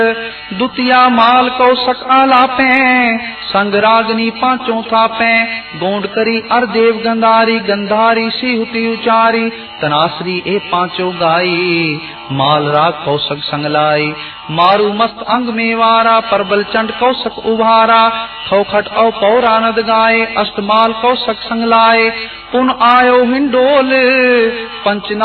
दुतिया माल कौशक आलापे, संग रागनी पांचों थापे, गोंड करी अरदेव गंधारी, गंधारी सिहुति उचारी, तनाश्री ए पांचों गाई, माल राग कौशक संगलाई, मारू मस्त अंग मेवारा, परबल चंड कौशक उभारा, खौखट औ पौरानद गाये, अष्टमाल कौशक संगलाए, पुन आयो हिंडोल पंचना